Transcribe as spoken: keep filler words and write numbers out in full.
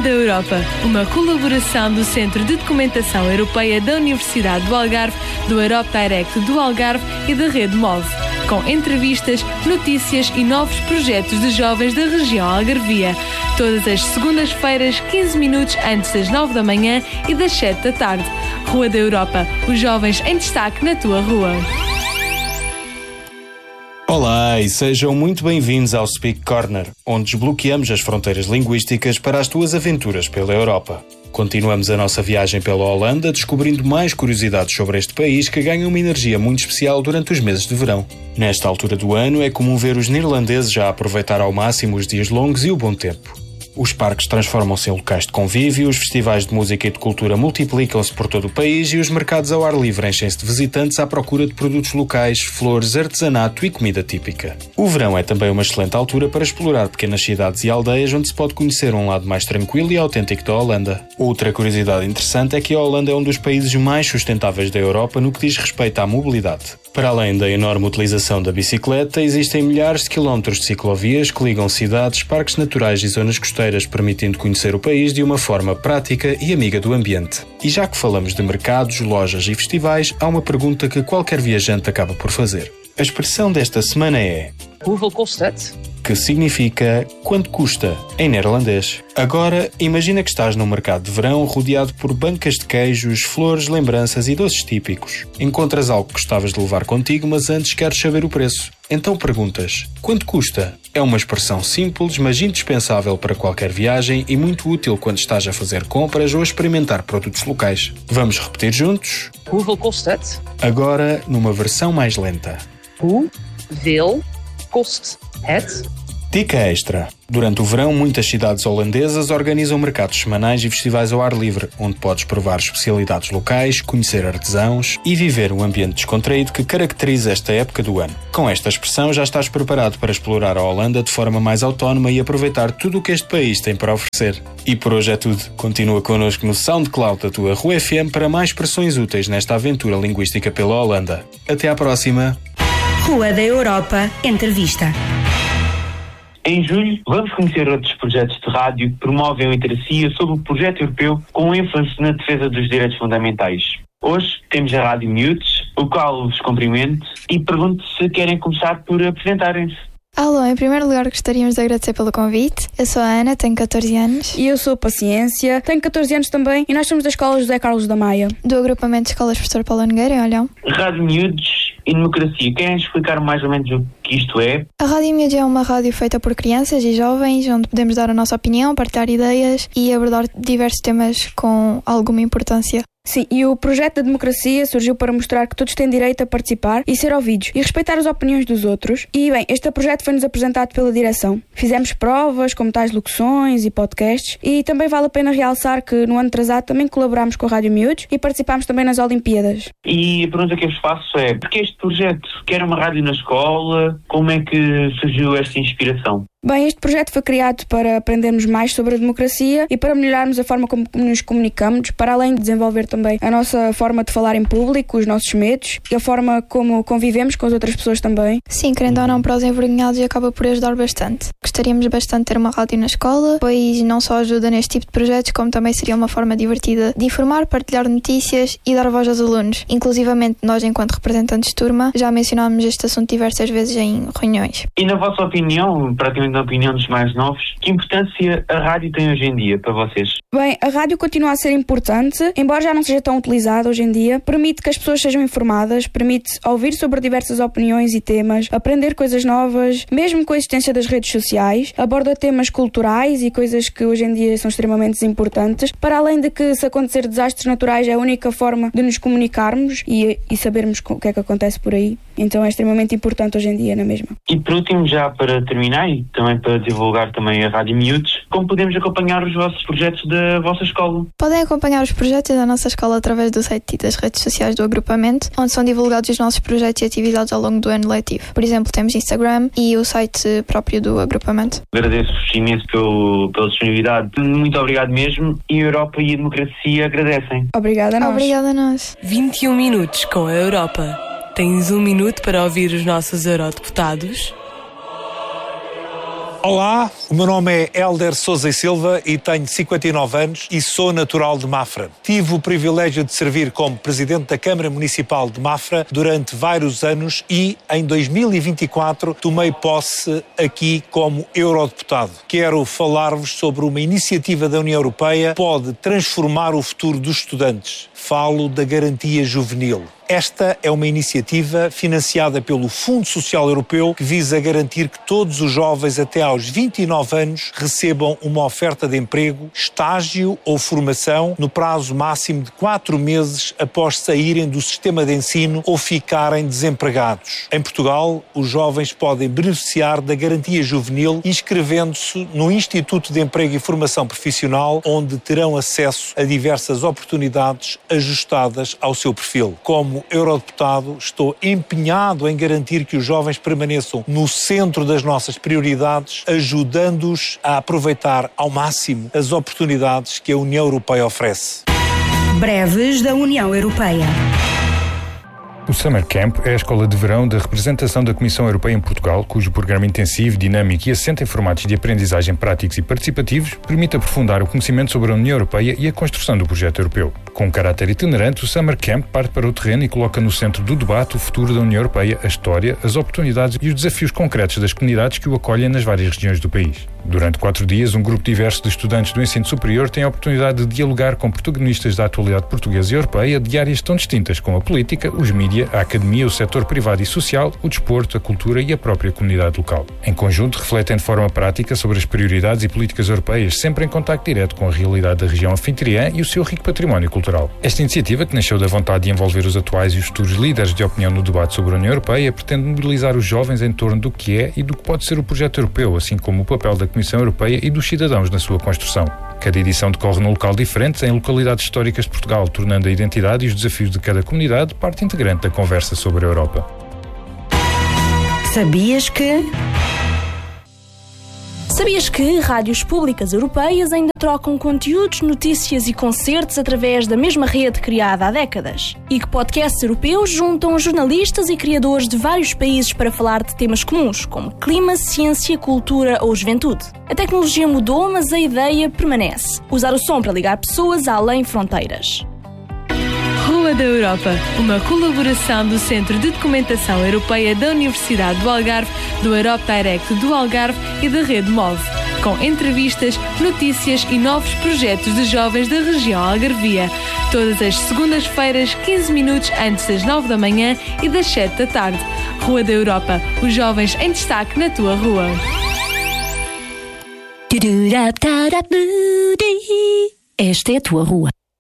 da Europa, uma colaboração do Centro de Documentação Europeia da Universidade do Algarve, do Europe Direct do Algarve e da Rede Move, com entrevistas, notícias e novos projetos de jovens da região algarvia, todas as segundas-feiras, quinze minutos antes das nove da manhã e das sete da tarde. Rua da Europa, os jovens em destaque na tua rua. Olá e sejam muito bem-vindos ao Speak Corner, onde desbloqueamos as fronteiras linguísticas para as tuas aventuras pela Europa. Continuamos a nossa viagem pela Holanda, descobrindo mais curiosidades sobre este país que ganha uma energia muito especial durante os meses de verão. Nesta altura do ano é comum ver os neerlandeses já aproveitar ao máximo os dias longos e o bom tempo. Os parques transformam-se em locais de convívio, os festivais de música e de cultura multiplicam-se por todo o país e os mercados ao ar livre enchem-se de visitantes à procura de produtos locais, flores, artesanato e comida típica. O verão é também uma excelente altura para explorar pequenas cidades e aldeias onde se pode conhecer um lado mais tranquilo e autêntico da Holanda. Outra curiosidade interessante é que a Holanda é um dos países mais sustentáveis da Europa no que diz respeito à mobilidade. Para além da enorme utilização da bicicleta, existem milhares de quilómetros de ciclovias que ligam cidades, parques naturais e zonas costeiras, permitindo conhecer o país de uma forma prática e amiga do ambiente. E já que falamos de mercados, lojas e festivais, há uma pergunta que qualquer viajante acaba por fazer. A expressão desta semana é Hoeveel kost het? Que significa quanto custa, em neerlandês. Agora, imagina que estás num mercado de verão rodeado por bancas de queijos, flores, lembranças e doces típicos. Encontras algo que gostavas de levar contigo, mas antes queres saber o preço. Então perguntas, quanto custa? É uma expressão simples, mas indispensável para qualquer viagem e muito útil quando estás a fazer compras ou a experimentar produtos locais. Vamos repetir juntos? Hoeveel kost het? Agora, numa versão mais lenta. Hoeveel kost het? Dica extra. Durante o verão, muitas cidades holandesas organizam mercados semanais e festivais ao ar livre, onde podes provar especialidades locais, conhecer artesãos e viver um ambiente descontraído que caracteriza esta época do ano. Com esta expressão, já estás preparado para explorar a Holanda de forma mais autónoma e aproveitar tudo o que este país tem para oferecer. E por hoje é tudo. Continua connosco no SoundCloud da tua Rua F M para mais expressões úteis nesta aventura linguística pela Holanda. Até à próxima! Rua da Europa Entrevista. Em julho, vamos conhecer outros projetos de rádio que promovem a literacia sob o projeto europeu com ênfase na defesa dos direitos fundamentais. Hoje temos a Rádio Miúdos, o qual vos cumprimento e pergunto se querem começar por apresentarem-se. Alô, em primeiro lugar gostaríamos de agradecer pelo convite. Eu sou a Ana, tenho catorze anos. E eu sou a Paciência, tenho catorze anos também e nós somos da Escola José Carlos da Maia. Do agrupamento de escolas Professor Paulo Nogueira, em Olhão. Rádio Miúdos e Democracia, querem explicar mais ou menos o que isto é? A Rádio Miúdos é uma rádio feita por crianças e jovens, onde podemos dar a nossa opinião, partilhar ideias e abordar diversos temas com alguma importância. Sim, e o projeto da democracia surgiu para mostrar que todos têm direito a participar e ser ouvidos e respeitar as opiniões dos outros. E, bem, este projeto foi-nos apresentado pela direção. Fizemos provas, como tais locuções e podcasts, e também vale a pena realçar que no ano atrasado também colaborámos com a Rádio Miúdos e participámos também nas Olimpíadas. E a pergunta que eu vos faço é, porquê este projeto? Quer uma rádio na escola? Como é que surgiu esta inspiração? Bem, este projeto foi criado para aprendermos mais sobre a democracia e para melhorarmos a forma como nos comunicamos, para além de desenvolver também a nossa forma de falar em público, os nossos medos e a forma como convivemos com as outras pessoas também. Sim, querendo ou não, para os envergonhados acaba por ajudar bastante. Gostaríamos bastante de ter uma rádio na escola, pois não só ajuda neste tipo de projetos, como também seria uma forma divertida de informar, partilhar notícias e dar voz aos alunos. Inclusivamente nós, enquanto representantes de turma, já mencionámos este assunto diversas vezes em reuniões. E na vossa opinião, praticamente na opinião dos mais novos, que importância a rádio tem hoje em dia para vocês? Bem, a rádio continua a ser importante, embora já não seja tão utilizada hoje em dia. Permite que as pessoas sejam informadas, permite ouvir sobre diversas opiniões e temas, aprender coisas novas, mesmo com a existência das redes sociais, aborda temas culturais e coisas que hoje em dia são extremamente importantes, para além de que, se acontecer desastres naturais, é a única forma de nos comunicarmos e, e sabermos o que é que acontece por aí. Então é extremamente importante hoje em dia, não é mesmo? E por último, já para terminar, e também para divulgar também a Rádio Miúdos, como podemos acompanhar os vossos projetos da vossa escola? Podem acompanhar os projetos da nossa escola através do site e das redes sociais do agrupamento, onde são divulgados os nossos projetos e atividades ao longo do ano letivo. Por exemplo, temos Instagram e o site próprio do agrupamento. Agradeço-vos imenso pelo, pela disponibilidade. Muito obrigado mesmo. E a Europa e a Democracia agradecem. Obrigada a nós. Obrigada a nós. vinte e um minutos com a Europa. Tens um minuto para ouvir os nossos eurodeputados? Olá, o meu nome é Hélder Sousa e Silva e tenho cinquenta e nove anos e sou natural de Mafra. Tive o privilégio de servir como Presidente da Câmara Municipal de Mafra durante vários anos e, em dois mil e vinte e quatro, tomei posse aqui como Eurodeputado. Quero falar-vos sobre uma iniciativa da União Europeia que pode transformar o futuro dos estudantes. Falo da Garantia Juvenil. Esta é uma iniciativa financiada pelo Fundo Social Europeu que visa garantir que todos os jovens até aos vinte e nove anos recebam uma oferta de emprego, estágio ou formação no prazo máximo de quatro meses após saírem do sistema de ensino ou ficarem desempregados. Em Portugal, os jovens podem beneficiar da Garantia Juvenil inscrevendo-se no Instituto de Emprego e Formação Profissional, onde terão acesso a diversas oportunidades ajustadas ao seu perfil. Como Eurodeputado, estou empenhado em garantir que os jovens permaneçam no centro das nossas prioridades, ajudando-os a aproveitar ao máximo as oportunidades que a União Europeia oferece. Breves da União Europeia. O Summer Camp é a escola de verão da representação da Comissão Europeia em Portugal, cujo programa intensivo, dinâmico e assente em formatos de aprendizagem práticos e participativos permite aprofundar o conhecimento sobre a União Europeia e a construção do projeto europeu. Com um caráter itinerante, o Summer Camp parte para o terreno e coloca no centro do debate o futuro da União Europeia, a história, as oportunidades e os desafios concretos das comunidades que o acolhem nas várias regiões do país. Durante quatro dias, um grupo diverso de estudantes do ensino superior tem a oportunidade de dialogar com protagonistas da atualidade portuguesa e europeia de áreas tão distintas como a política, os mídia, a academia, o setor privado e social, o desporto, a cultura e a própria comunidade local. Em conjunto, refletem de forma prática sobre as prioridades e políticas europeias, sempre em contacto direto com a realidade da região anfitriã e o seu rico património cultural. Esta iniciativa, que nasceu da vontade de envolver os atuais e os futuros líderes de opinião no debate sobre a União Europeia, pretende mobilizar os jovens em torno do que é e do que pode ser o projeto europeu, assim como o papel da Comissão Europeia e dos cidadãos na sua construção. Cada edição decorre num local diferente, em localidades históricas de Portugal, tornando a identidade e os desafios de cada comunidade parte integrante da conversa sobre a Europa. Sabias que... Sabias que rádios públicas europeias ainda trocam conteúdos, notícias e concertos através da mesma rede criada há décadas? E que podcasts europeus juntam jornalistas e criadores de vários países para falar de temas comuns, como clima, ciência, cultura ou juventude? A tecnologia mudou, mas a ideia permanece. Usar o som para ligar pessoas além fronteiras. Rua da Europa, uma colaboração do Centro de Documentação Europeia da Universidade do Algarve, do Europe Direct do Algarve e da Rede Move, com entrevistas, notícias e novos projetos de jovens da região algarvia, todas as segundas-feiras, quinze minutos antes das nove da manhã e das sete da tarde. Rua da Europa, os jovens em destaque na tua rua. Esta é a tua rua.